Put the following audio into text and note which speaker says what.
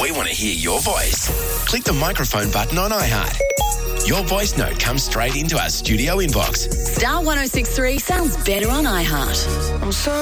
Speaker 1: We want to hear your voice. Click the microphone button on iHeart. Your voice note comes straight into our studio inbox.
Speaker 2: Star 106.3 sounds better on iHeart.
Speaker 3: I'm sorry.